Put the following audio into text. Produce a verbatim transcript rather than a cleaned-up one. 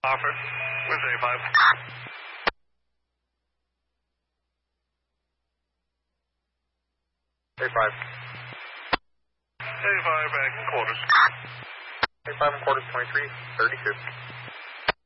Offer. Where's A five? A five. A five back in quarters. A five and quarters, twenty-three thirty-two.